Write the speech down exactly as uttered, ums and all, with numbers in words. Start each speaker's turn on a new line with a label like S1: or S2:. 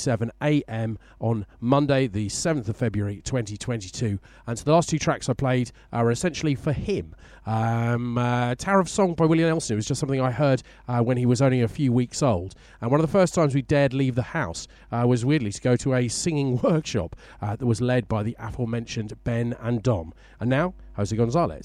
S1: forty-seven a.m. on Monday, the seventh of February, twenty twenty-two. And so the last two tracks I played are essentially for him. Um, uh, Tower of Song by Willie Nelson. It was just something I heard uh, when he was only a few weeks old. And one of the first times we dared leave the house uh, was weirdly to go to a singing workshop uh, that was led by the aforementioned Ben and Dom. And now, Jose Gonzalez.